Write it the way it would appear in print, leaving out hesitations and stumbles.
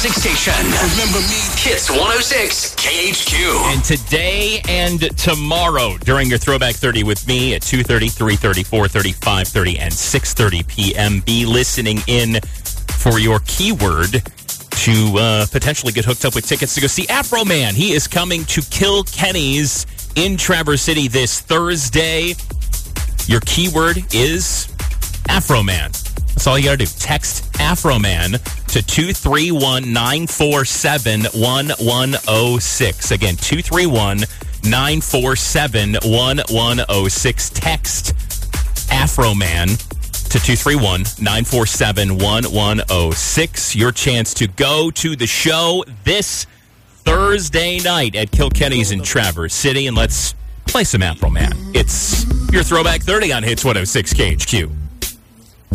Station. Remember me? Hits 106 KHQ. And today and tomorrow during your Throwback 30 with me at 2:30, 3:30, 4:30, 5:30, and 6:30 p.m. Be listening in for your keyword to potentially get hooked up with tickets to go see Afroman. He is coming to Kilkenny's in Traverse City this Thursday. Your keyword is Afroman. That's all you got to do. Text Afroman to 231-947-1106. Again, 231-947-1106. Text Afroman to 231-947-1106. Your chance to go to the show this Thursday night at Kilkenny's in Traverse City. And let's play some Afroman. It's your Throwback 30 on Hits 106 KHQ.